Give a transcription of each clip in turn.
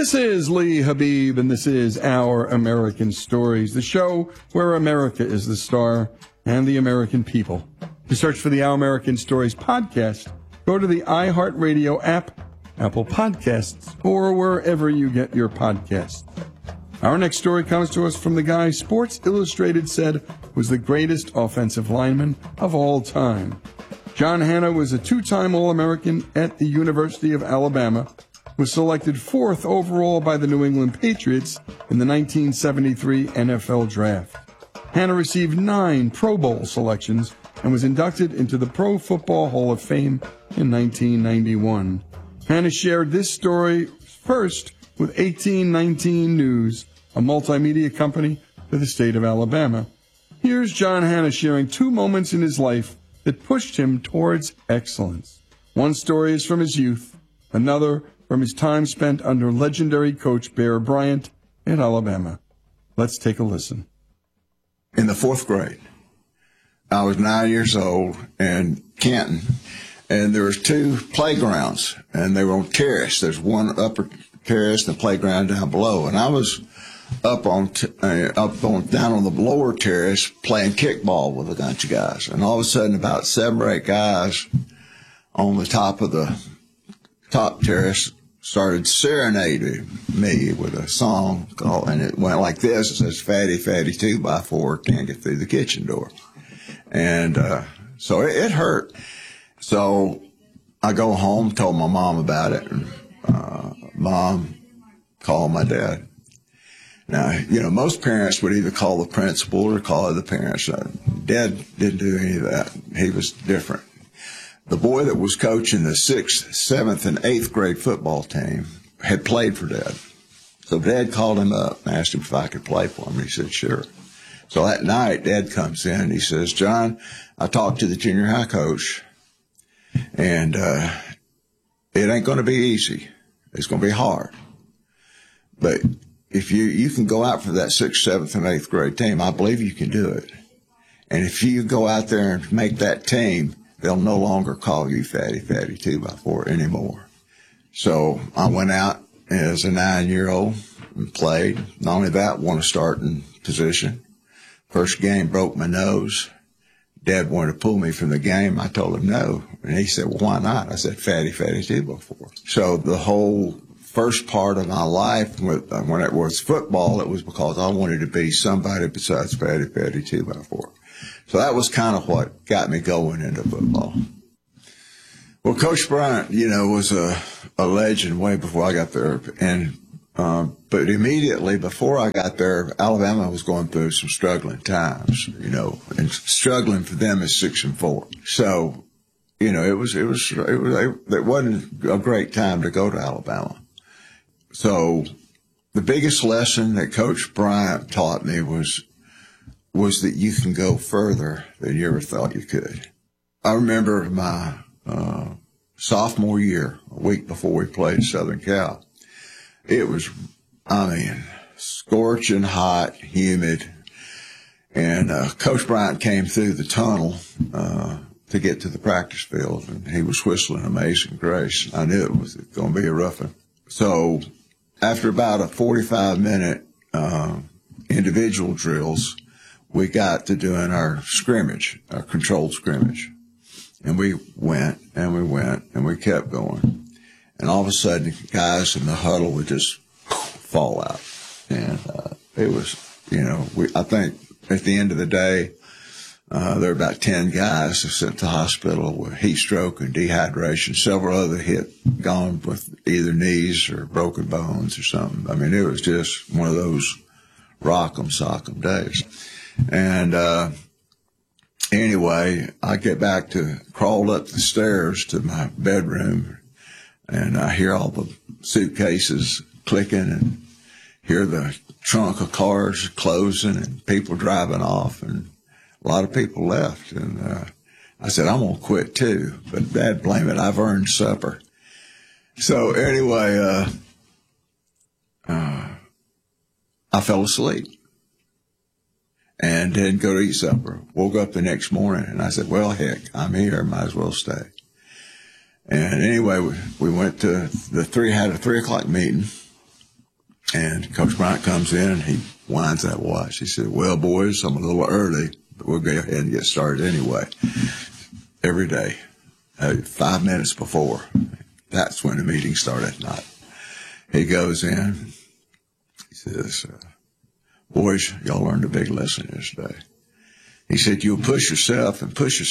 This is Lee Habib, and this is Our American Stories, the show where America is the star and the American people. To search for the Our American Stories podcast, go to the iHeartRadio app, Apple Podcasts, or wherever you get your podcasts. Our next story comes to us from the guy Sports Illustrated said was the greatest offensive lineman of all time. John Hannah was a two-time All-American at the University of Alabama, was selected 4th overall by the New England Patriots in the 1973 NFL Draft. Hannah received 9 Pro Bowl selections and was inducted into the Pro Football Hall of Fame in 1991. Hannah shared this story first with 1819 News, a multimedia company for the state of Alabama. Here's John Hannah sharing 2 moments in his life that pushed him towards excellence. One story is from his youth, another from his time spent under legendary coach Bear Bryant at Alabama. Let's take a listen. In the 4th grade, I was 9 years old in Canton, and there was 2 playgrounds, and they were on terrace. There's one upper terrace and the playground down below, and I was down on the lower terrace playing kickball with a bunch of guys, and all of a sudden about 7 or 8 guys on the top of the top terrace started serenading me with a song called, and it went like this. It says, "Fatty, fatty, 2x4, can't get through the kitchen door." And so it hurt. So I go home, told my mom about it, and Mom called my dad. Now, most parents would either call the principal or call other parents. Dad didn't do any of that. He was different. The boy that was coaching the 6th, 7th, and 8th grade football team had played for Dad. So Dad called him up and asked him if I could play for him. He said, sure. So that night, Dad comes in and he says, "John, I talked to the junior high coach, and it ain't going to be easy. It's going to be hard. But if you can go out for that 6th, 7th, and 8th grade team, I believe you can do it. And if you go out there and make that team, they'll no longer call you Fatty, Fatty 2x4 anymore." So I went out as a 9-year-old and played. Not only that, won a starting position. First game, broke my nose. Dad wanted to pull me from the game. I told him no. And he said, "Well, why not?" I said, Fatty, Fatty 2x4. So the whole first part of my life, when it was football, it was because I wanted to be somebody besides Fatty, Fatty 2x4. So that was kind of what got me going into football. Well, Coach Bryant, was a legend way before I got there. And but immediately before I got there, Alabama was going through some struggling times, and struggling for them is 6-4. So, it wasn't a great time to go to Alabama. So the biggest lesson that Coach Bryant taught me was that you can go further than you ever thought you could. I remember my sophomore year, a week before we played Southern Cal. It was, scorching hot, humid, and Coach Bryant came through the tunnel to get to the practice field, and he was whistling Amazing Grace. I knew it was going to be a rough one. So after about a 45-minute individual drills, we got to doing our scrimmage, our controlled scrimmage. And we went, and we kept going. And all of a sudden, guys in the huddle would just fall out. And it was, I think at the end of the day, there were about 10 guys sent to the hospital with heat stroke and dehydration. Several other gone with either knees or broken bones or something. It was just one of those rock'em sock'em days. And anyway, I get back crawled up the stairs to my bedroom, and I hear all the suitcases clicking and hear the trunk of cars closing and people driving off, and a lot of people left. And I said, I'm going to quit too. But Dad, blame it, I've earned supper. So anyway, I fell asleep and didn't go to eat supper. Woke up the next morning, and I said, well, heck, I'm here, might as well stay. And anyway, we went to had a 3 o'clock meeting, And Coach Bryant comes in and he winds that watch. He said, "Well, boys, I'm a little early, but we'll go ahead and get started anyway." Every day, 5 minutes before, that's when the meeting started at night. He goes in, he says, "Boys, y'all learned a big lesson yesterday." He said, "You'll push yourself,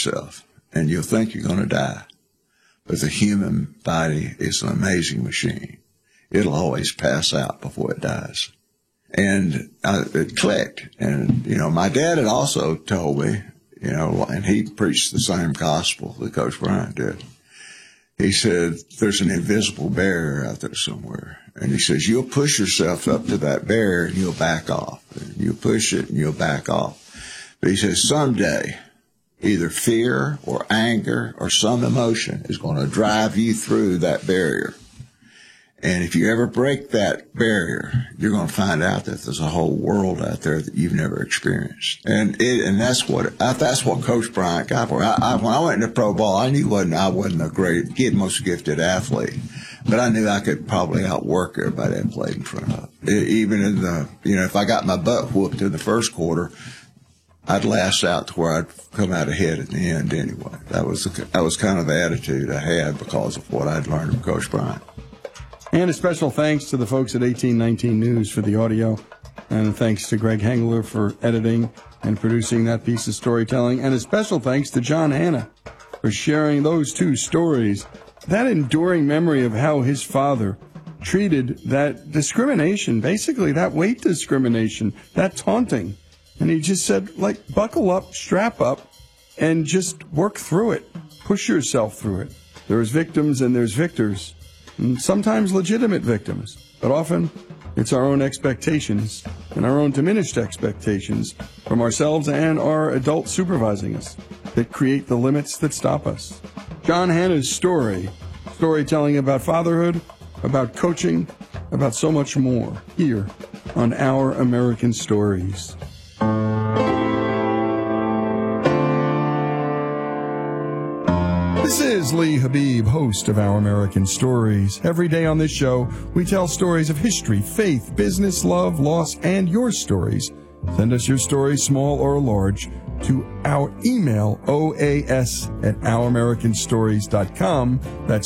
and you'll think you're going to die. But the human body is an amazing machine. It'll always pass out before it dies." And it clicked. And, my dad had also told me, and he preached the same gospel that Coach Bryant did. He said, there's an invisible barrier out there somewhere. And he says, you'll push yourself up to that barrier and you'll back off. And you'll push it and you'll back off. But he says, someday, either fear or anger or some emotion is going to drive you through that barrier. And if you ever break that barrier, you're going to find out that there's a whole world out there that you've never experienced. And that's what Coach Bryant got for. When I went into pro ball, I knew I wasn't a most gifted athlete, but I knew I could probably outwork everybody I played in front of. Even in if I got my butt whooped in the first quarter, I'd last out to where I'd come out ahead at the end anyway. That was kind of the attitude I had because of what I'd learned from Coach Bryant. And a special thanks to the folks at 1819 News for the audio, and thanks to Greg Hengler for editing and producing that piece of storytelling, and a special thanks to John Hanna for sharing those two stories, that enduring memory of how his father treated that discrimination, basically that weight discrimination, that taunting. And he just said, buckle up, strap up, and just work through it. Push yourself through it. There's victims and there's victors. And sometimes legitimate victims, but often it's our own expectations and our own diminished expectations from ourselves and our adults supervising us that create the limits that stop us. John Hanna's storytelling about fatherhood, about coaching, about so much more here on Our American Stories. This is Lee Habib, host of Our American Stories. Every day on this show, we tell stories of history, faith, business, love, loss, and your stories. Send us your stories, small or large, to our email, oas@ouramericanstories.com. That's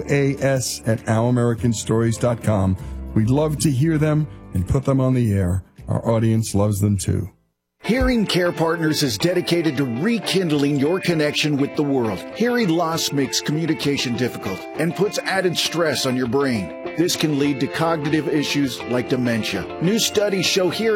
oas@ouramericanstories.com. We'd love to hear them and put them on the air. Our audience loves them too. Hearing Care Partners is dedicated to rekindling your connection with the world. Hearing loss makes communication difficult and puts added stress on your brain. This can lead to cognitive issues like dementia. New studies show hearing